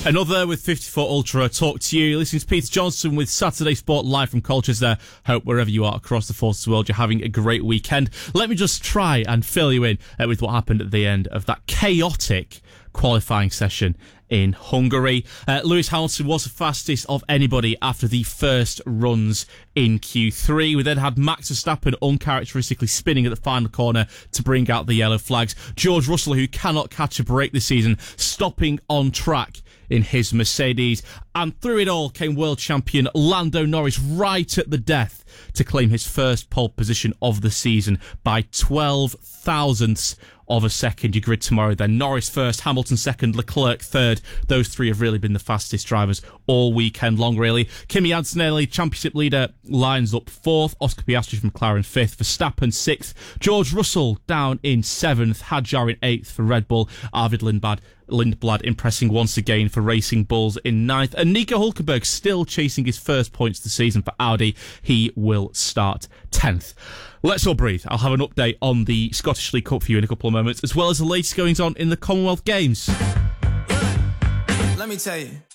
Another with 54 Ultra talk to you. Listening to Peter Johnson with Saturday Sport live from Colchester. Hope wherever you are across the forces world, you're having a great weekend. Let me just try and fill you in with what happened at the end of that chaotic qualifying session in Hungary. Lewis Hamilton was the fastest of anybody after the first runs in Q3. We then had Max Verstappen uncharacteristically spinning at the final corner to bring out the yellow flags. George Russell, who cannot catch a break this season, stopping on track in his Mercedes. And through it all came world champion Lando Norris right at the death to claim his first pole position of the season by 12 thousandths of a second. You grid tomorrow then. Norris first, Hamilton second, Leclerc third. Those three have really been the fastest drivers all weekend long, really. Kimi Antonelli, championship leader, lines up fourth. Oscar Piastri from McLaren fifth. Verstappen sixth. George Russell down in seventh. Hadjar in eighth for Red Bull. Arvid Lindblad impressing once again for Racing Bulls in ninth. And Nico Hulkenberg still chasing his first points this season for Audi. He will start 10th. Let's all breathe. I'll have an update on the Scottish League Cup for you in a couple of moments, as well as the latest goings on in the Commonwealth Games. Let me tell you.